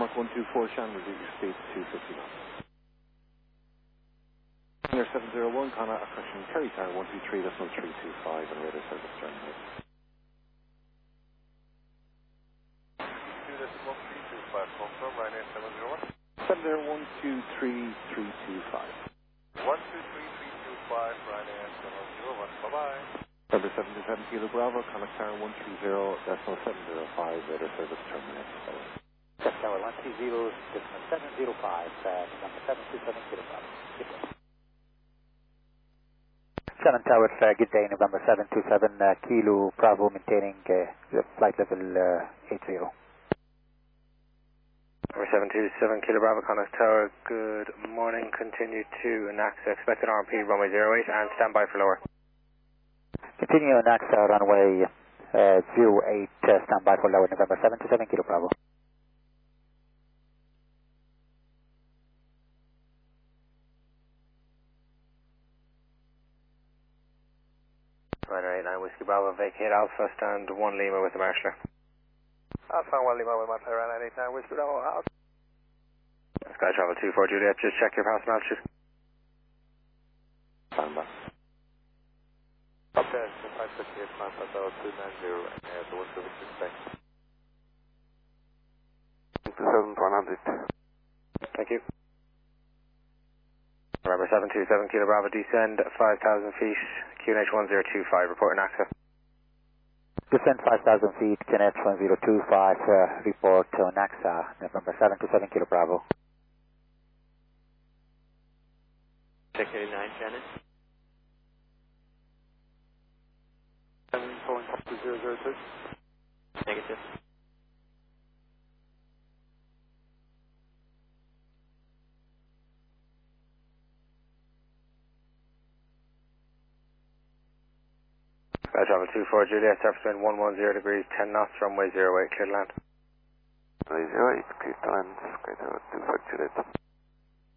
Connacht 124 Shannon, reduce your speed to 250 knots. Air 701, Connacht, accretion Kerry Tower 123, decimal 325, and radar service terminated. 2 decimal 325, confirm, Ryanair 701. 701233325. 1233325, Ryanair 701, bye-bye. Number 727 Kilo Bravo, Connacht Tower 130, decimal 705, radar service terminated. Check Tower 130, decimal 705, number 727 Kilo Bravo. Good day. 7 Tower, good day, November 727 Kilo Bravo, maintaining flight level 80. Number 727 Kilo Bravo, Connacht Tower, good morning, continue to NAXA, expected RMP runway 08 and stand by for lower. Continue NAXA runway 08, stand by for lower, November 727 Kilo Bravo. Ryanair 89 Whiskey Bravo, vacate Alpha, stand 1 Lima with the marshaller. Alpha 1 Lima with Ryanair 89 Whiskey Bravo, out. Sky Travel 24 Juliet, just check your passing altitude. Stand by. Okay, 558, climb Alpha 290, and the wind service is back. 27100. Thank you. November 727 Kilo Bravo, descend 5,000 feet, QNH 1025, report NAXA. Descend 5,000 feet, QNH 1025, report to NAXA, November 727 Kilo Bravo. Check 89, Shannon. 7.202. Negative. Sky Travel 24 Juliet, surface wind 110 degrees, 10 knots, runway 08, clear to land. Runway 08, clear to land, Sky Tower 25 Juliet.